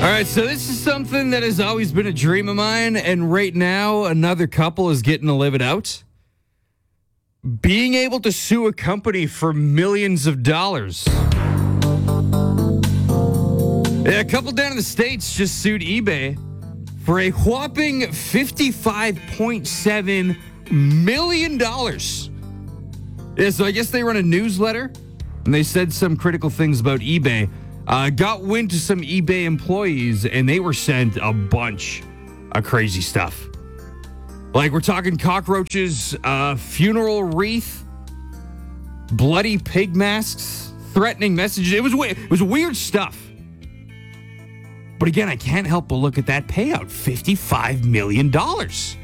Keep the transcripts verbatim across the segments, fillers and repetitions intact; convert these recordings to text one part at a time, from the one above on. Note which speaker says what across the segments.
Speaker 1: All right, so this is something that has always been a dream of mine, and right now another couple is getting to live it out. Being able to sue a company for millions of dollars. Yeah, a couple down in the States just sued eBay for a whopping fifty-five point seven million dollars. Yeah, so I guess they run a newsletter, and they said some critical things about eBay. Uh, got wind to some eBay employees, and they were sent a bunch of crazy stuff. Like, we're talking cockroaches, uh, funeral wreath, bloody pig masks, threatening messages. It was it was weird stuff. But again, I can't help but look at that payout, fifty-five million dollars.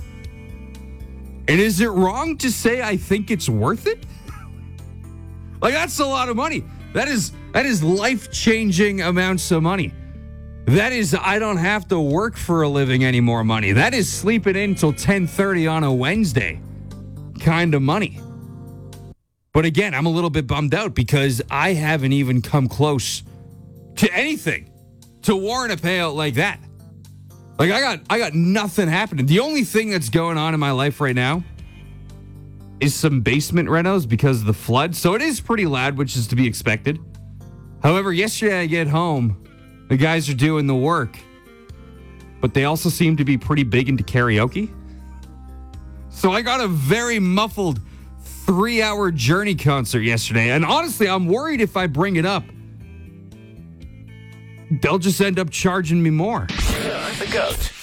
Speaker 1: And is it wrong to say I think it's worth it? Like, that's a lot of money. That is that is life-changing amounts of money. That is, I don't have to work for a living anymore money. That is sleeping in till ten thirty on a Wednesday kind of money. But again, I'm a little bit bummed out because I haven't even come close to anything to warrant a payout like that. Like, I got I got nothing happening. The only thing that's going on in my life right now is some basement renos because of the flood. So it is pretty loud, which is to be expected. However, yesterday I get home, the guys are doing the work, but they also seem to be pretty big into karaoke. So I got a very muffled three-hour Journey concert yesterday. And honestly, I'm worried if I bring it up, they'll just end up charging me more.
Speaker 2: The GOAT.